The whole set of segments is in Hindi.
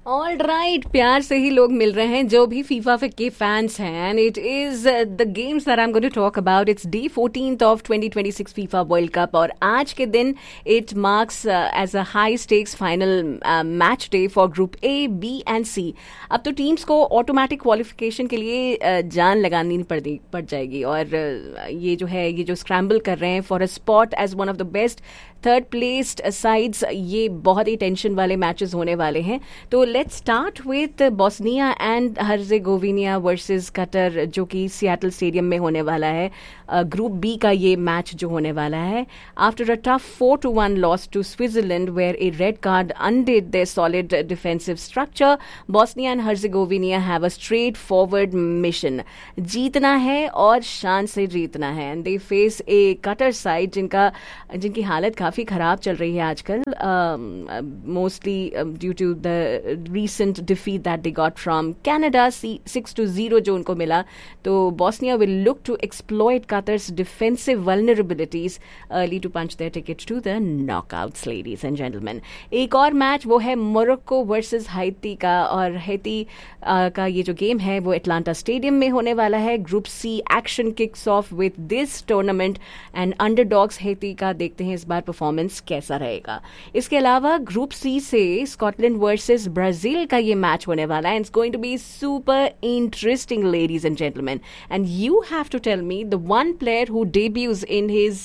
ऑल राइट, प्यार से ही लोग मिल रहे हैं जो भी फीफा के फैंस हैं. And it is the games that I am going to talk about. It's day 14th of 2026 FIFA world cup और आज के दिन it marks as a high stakes final match day for group A, B and सी. अब तो टीम्स को ऑटोमेटिक क्वालिफिकेशन के लिए जान लगानी पड़ जाएगी और ये जो स्क्रैम्बल कर रहे हैं for a spot as one of the best third placed sides, ये बहुत ही टेंशन वाले मैचेस होने वाले हैं. तो let's start with Bosnia and Herzegovina versus Qatar, जो कि सियाटल स्टेडियम में होने वाला है. ग्रुप बी का ये मैच जो होने वाला है. After a tough 4-1 loss to Switzerland where A red card अनडिड there solid defensive structure, Bosnia and Herzegovina have a straight forward mission. जीतना है और शान से जीतना है. And they face A cutter side जिनकी हालत काफी खराब चल रही है आजकल, mostly due to the recent defeat that they got from Canada 6-0 जो उनको मिला. तो Bosnia will look to exploit Qatar's defensive vulnerabilities early to punch there ticket to the knockouts. Ladies and gentleman, एक और मैच वो है मोरक्को वर्सेस हैती का. और हैती का ये जो गेम है वो एटलांटा स्टेडियम में होने वाला है. Group C action kicks of with this tournament and underdogs Haiti का देखते हैं इस बार परफॉर्मेंस कैसा रहेगा. इसके अलावा ग्रुप सी से स्कॉटलैंड वर्सेस ब्राजील का ये मैच होने वाला है. It's going to be super interesting, ladies and gentleman. And you have to tell me the one player who debuts in his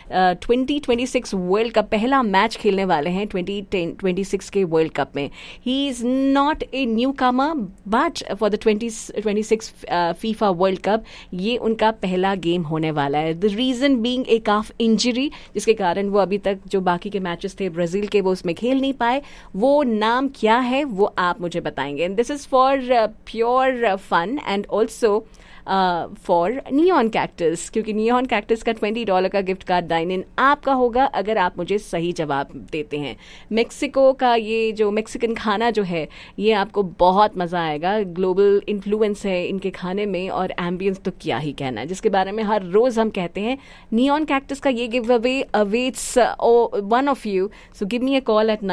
2026 world cup. पहला मैच खेलने वाले हैं 2026 के वर्ल्ड कप में. He is not a new Qamar but for the 2026 FIFA world cup ये उनका पहला गेम होने वाला है. The reason being a calf injury, जिसके कारण वो अभी तक जो बाकी के मैचेस थे ब्राजील के वो उसमें खेल नहीं पाए. वो नाम क्या है वो आप मुझे बताएंगे. And this is for pure fun and also for neon cactus, क्योंकि नियॉन कैक्टस का $20 का गिफ्ट कार्ड डाइन इन आपका होगा अगर आप मुझे सही जवाब देते हैं. मेक्सिको का ये जो मेक्सिकन खाना जो है ये आपको बहुत मज़ा आएगा. ग्लोबल इन्फ्लुएंस है इनके खाने में और एम्बियंस तो क्या ही कहना है, जिसके बारे में हर रोज़ हम कहते हैं. नियॉन कैक्टस का ये give away awaits one of you. So give me a call at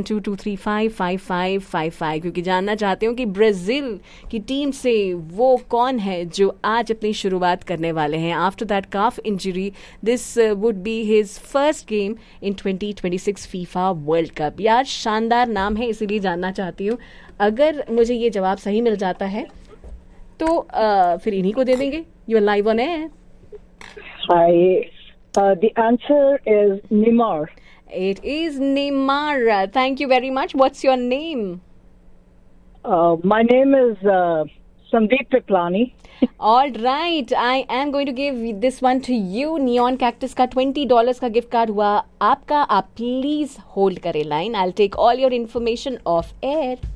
9722355555 क्योंकि जानना चाहते हो कि ब्राज़ील की टीम से वो कौन है जो आज अपनी शुरुआत करने वाले हैं. After that calf injury, this would be his first game in 2026 FIFA world cup. यार शानदार नाम है, इसीलिए जानना चाहती हूँ. अगर मुझे ये जवाब सही मिल जाता है तो फिर इन्हीं को दे देंगे. You are live on air. The answer is Neymar. It is Neymar. Thank you very much. What's your name? My name is Sandeep Piplani. All right. I am going to give this one to you. Neon Cactus का $20 का गिफ्ट कार्ड हुआ आपका. आप प्लीज होल्ड करें line. I'll take all your information off air.